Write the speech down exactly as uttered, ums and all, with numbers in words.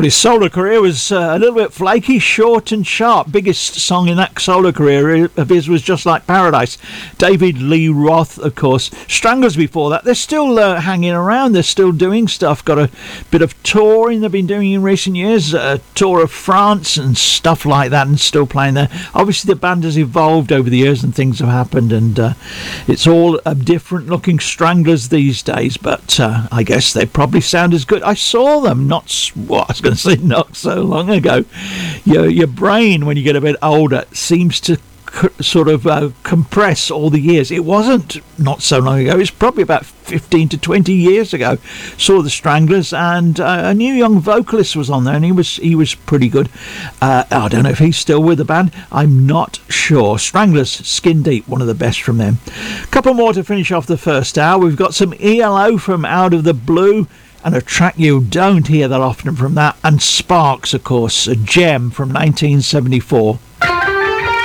Well, his solo career was uh, a little bit flaky, short and sharp. Biggest song in that solo career of his was Just Like Paradise. David Lee Roth, of course. Stranglers before that. They're still uh, hanging around. They're still doing stuff. Got a bit of touring they've been doing in recent years. A tour of France and stuff like that, and still playing there. Obviously, the band has evolved over the years and things have happened, and uh, it's all a different looking Stranglers these days, but uh, I guess they probably sound as good. I saw them not, what I was going to say, not so long ago. Your, your brain, when you get a bit older, seems to c- sort of uh, compress all the years. It wasn't not so long ago. It's probably about fifteen to twenty years ago. Saw the Stranglers, and uh, a new young vocalist was on there, and he was he was pretty good. Uh, I don't know if he's still with the band. I'm not sure. Stranglers, Skin Deep, one of the best from them. A couple more to finish off the first hour. We've got some E L O from Out of the Blue, and a track you don't hear that often from that, and Sparks, of course, a gem from nineteen seventy-four.